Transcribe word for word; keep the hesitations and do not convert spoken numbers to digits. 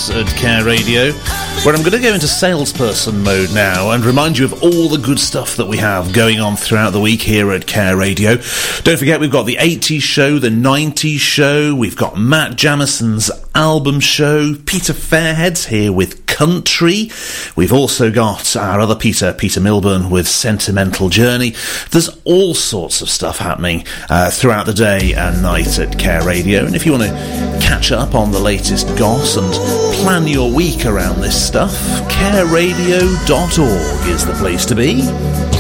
at Care Radio, where I'm going to go into salesperson mode now and remind you of all the good stuff that we have going on throughout the week here at Care Radio. Don't forget, we've got the eighties show, the nineties show, we've got Matt Jamison's album show, Peter Fairhead's here with Country. We've also got our other Peter, Peter Milburn, with Sentimental Journey. There's all sorts of stuff happening uh, throughout the day and night at Care Radio. And if you want to catch up on the latest goss and plan your week around this stuff, care radio dot org is the place to be.